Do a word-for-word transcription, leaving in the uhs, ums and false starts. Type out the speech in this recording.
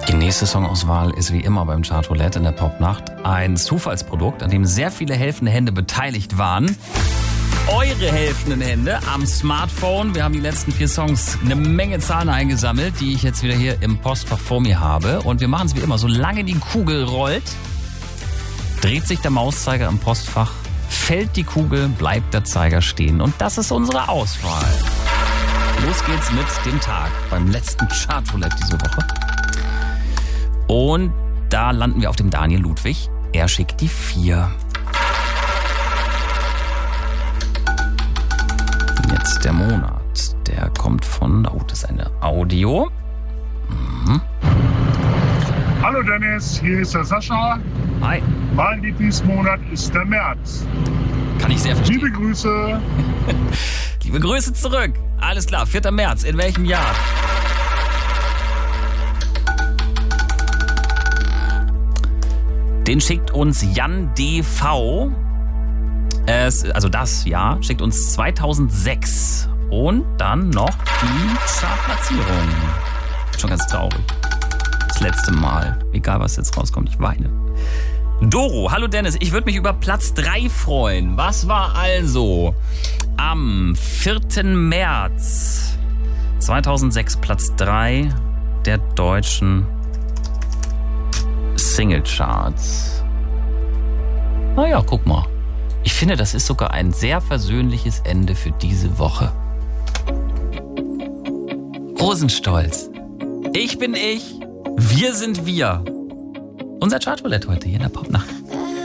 Die nächste Songauswahl ist wie immer beim Chartroulette in der Popnacht ein Zufallsprodukt, an dem sehr viele helfende Hände beteiligt waren. Eure helfenden Hände am Smartphone. Wir haben die letzten vier Songs eine Menge Zahlen eingesammelt, die ich jetzt wieder hier im Postfach vor mir habe. Und wir machen es wie immer. Solange die Kugel rollt, dreht sich der Mauszeiger im Postfach, fällt die Kugel, bleibt der Zeiger stehen. Und das ist unsere Auswahl. Los geht's mit dem Tag beim letzten Chartroulette diese Woche. Und da landen wir auf dem Daniel Ludwig. Er schickt die vier. Jetzt der Monat. Der kommt von, oh, das ist eine Audio. Mhm. Hallo Dennis, hier ist der Sascha. Hi. Mein Lieblingsmonat ist der März. Kann ich sehr verstehen. Liebe Grüße. Liebe Grüße zurück. Alles klar, vierter März. In welchem Jahr? Den schickt uns Jan D V. Es, also das Jahr schickt uns zweitausendsechs. Und dann noch die Chartplatzierung. Schon ganz traurig. Das letzte Mal. Egal, was jetzt rauskommt, ich weine. Doro, hallo Dennis. Ich würde mich über Platz drei freuen. Was war also am vierten März zweitausendsechs Platz drei der deutschen Singlecharts? Naja, guck mal. Ich finde, das ist sogar ein sehr versöhnliches Ende für diese Woche. Rosenstolz. Ich bin ich. Wir sind wir. Unser Chartroulette heute hier in der Popnacht.